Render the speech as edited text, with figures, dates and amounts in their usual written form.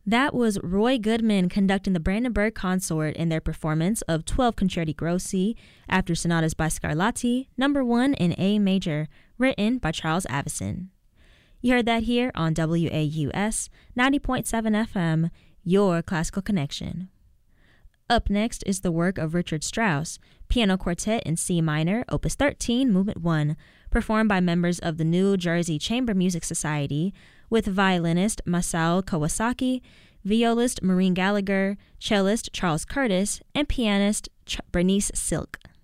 That was Roy Goodman conducting the Brandenburg Consort in their performance of 12 Concerti Grossi after Sonatas by Scarlatti, number 1 in A major, written by Charles Avison. You heard that here on WAUS 90.7 FM, your classical connection. Up next is the work of Richard Strauss, Piano Quartet in C minor, Opus 13, Movement 1, performed by members of the New Jersey Chamber Music Society, with violinist Masao Kawasaki, violist Maureen Gallagher, cellist Charles Curtis, and pianist Bernice Silk.